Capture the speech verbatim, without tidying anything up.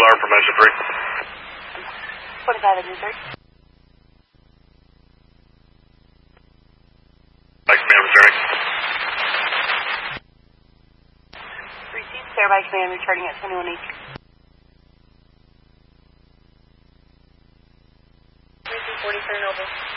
alarm from Mission three. twenty-five and thirty. By command returning. Received, sir, by command returning at twenty-one eighteen. three two forty, turn over.